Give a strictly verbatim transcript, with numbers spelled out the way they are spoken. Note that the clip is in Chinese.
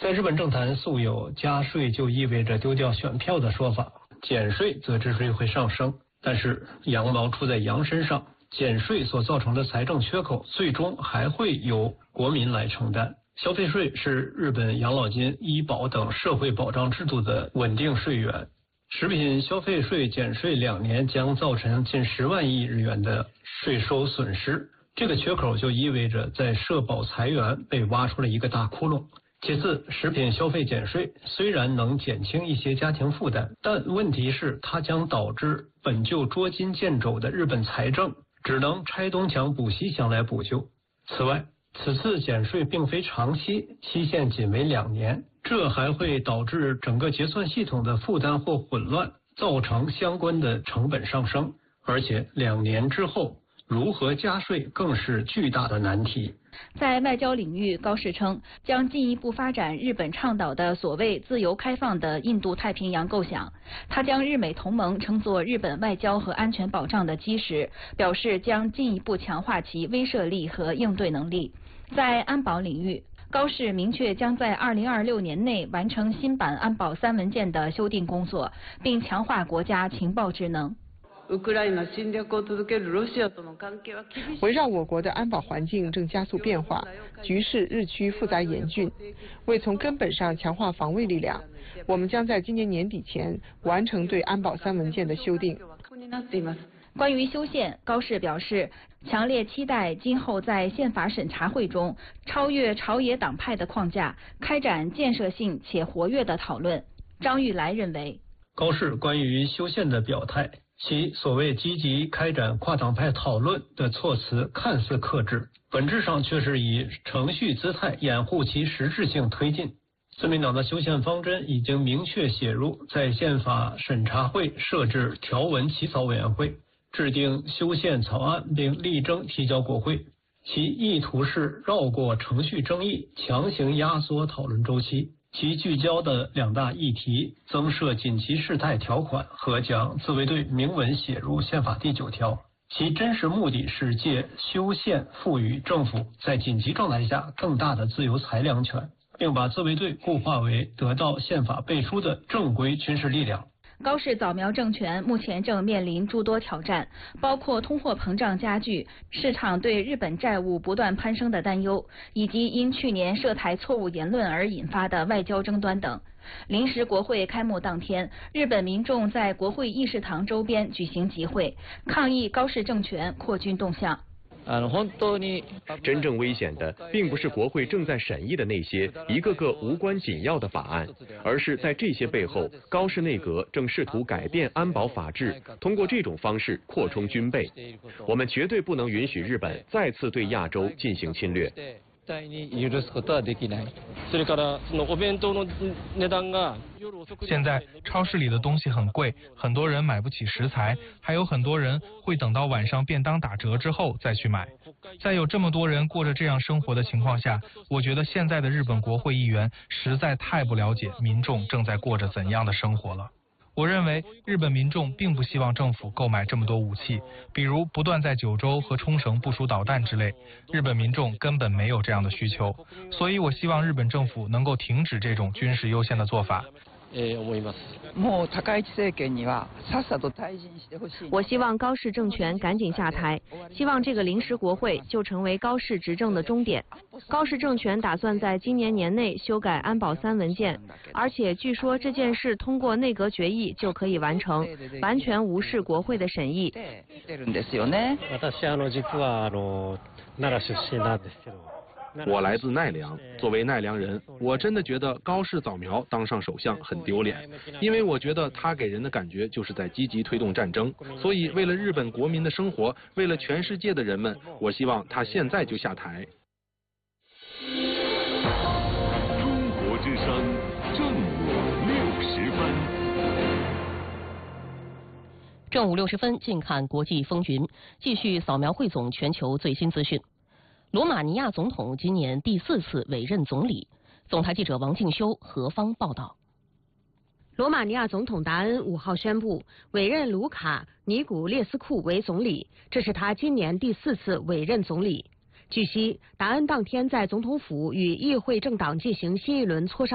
在日本政坛素有加税就意味着丢掉选票的说法，减税则支税会上升。但是羊毛出在羊身上，减税所造成的财政缺口最终还会由国民来承担。消费税是日本养老金、医保等社会保障制度的稳定税源。食品消费税减税两年将造成近十万亿日元的税收损失，这个缺口就意味着在社保财源被挖出了一个大窟窿。其次，食品消费减税虽然能减轻一些家庭负担，但问题是它将导致本就捉襟见肘的日本财政只能拆东墙补西墙来补救。此外，此次减税并非长期，期限仅为两年，这还会导致整个结算系统的负担或混乱，造成相关的成本上升。而且两年之后如何加税更是巨大的难题。 在外交领域，高市称将进一步发展日本倡导的所谓自由开放的印度太平洋构想。他将日美同盟称作日本外交和安全保障的基石，表示将进一步强化其威慑力和应对能力。在安保领域，高市明确将在二零二六年内完成新版安保三文件的修订工作，并强化国家情报职能。 围绕我国的安保环境正加速变化，局势日趋复杂严峻。为从根本上强化防卫力量，我们将在今年年底前完成对安保三文件的修订。 关于修宪，高市表示，强烈期待今后在宪法审查会中超越朝野党派的框架，开展建设性且活跃的讨论。张玉来认为， 高市关于修宪的表态，其所谓积极开展跨党派讨论的措辞看似克制，本质上却是以程序姿态掩护其实质性推进。自民党的修宪方针已经明确写入，在宪法审查会设置条文起草委员会，制定修宪草案并力争提交国会，其意图是绕过程序争议，强行压缩讨论周期。其聚焦的两大议题，增设紧急事态条款和将自卫队明文写入宪法第九条，其真实目的是借修宪赋予政府在紧急状态下更大的自由裁量权，并把自卫队固化为得到宪法背书的正规军事力量。 高市早苗政权目前正面临诸多挑战，包括通货膨胀加剧、市场对日本债务不断攀升的担忧，以及因去年涉台错误言论而引发的外交争端等。临时国会开幕当天，日本民众在国会议事堂周边举行集会，抗议高市政权扩军动向。 真正危险的并不是国会正在审议的那些一个个无关紧要的法案，而是在这些背后，高市内阁正试图改变安保法制，通过这种方式扩充军备。我们绝对不能允许日本再次对亚洲进行侵略。 现在超市里的东西很贵，很多人买不起食材，还有很多人会等到晚上便当打折之后再去买。在有这么多人过着这样生活的情况下，我觉得现在的日本国会议员实在太不了解民众正在过着怎样的生活了。我认为日本民众并不希望政府购买这么多武器，比如不断在九州和冲绳部署导弹之类，日本民众根本没有这样的需求，所以我希望日本政府能够停止这种军事优先的做法。 我希望高市政权赶紧下台，希望这个临时国会就成为高市执政的终点。高市政权打算在今年年内修改安保三文件，而且据说这件事通过内阁决议就可以完成，完全无视国会的审议。 我来自奈良，作为奈良人，我真的觉得高市早苗当上首相很丢脸，因为我觉得他给人的感觉就是在积极推动战争。所以为了日本国民的生活，为了全世界的人们，我希望他现在就下台。 中国之声正午六十分。 正午六十分，近看国际风云，继续扫描汇总全球最新资讯。罗马尼亚总统今年第四次委任总理。总台记者王静修何方报道。 罗马尼亚总统达恩五号宣布委任卢卡·尼古列斯库为总理，这是他今年第四次委任总理。据悉，达恩当天在总统府与议会政党进行新一轮磋商。